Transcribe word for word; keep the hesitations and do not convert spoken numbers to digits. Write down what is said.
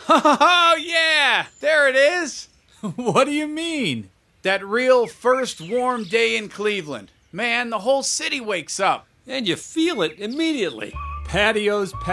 Oh, yeah! There it is! What do you mean? That real first warm day in Cleveland. Man, the whole city wakes up. And you feel it immediately. Patios,